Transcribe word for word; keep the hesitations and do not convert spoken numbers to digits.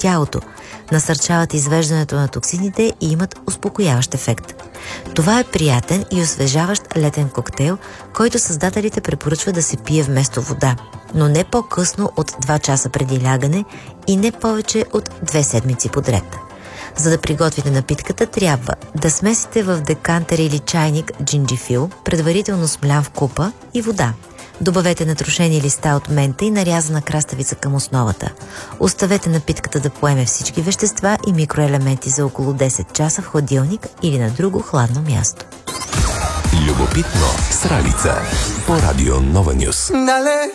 тялото, насърчават извеждането на токсините и имат успокояващ ефект. Това е приятен и освежаващ летен коктейл, който създателите препоръчват да се пие вместо вода, но не по-късно от два часа преди лягане и не повече от две седмици подред. За да приготвите напитката, трябва да смесите в декантер или чайник джинджифил, предварително смлян в купа, и вода. Добавете натрошени листа от мента и нарязана краставица към основата. Оставете напитката да поеме всички вещества и микроелементи за около десет часа в хладилник или на друго хладно място. Любопитно с Ралица по Радио Нова Нюс.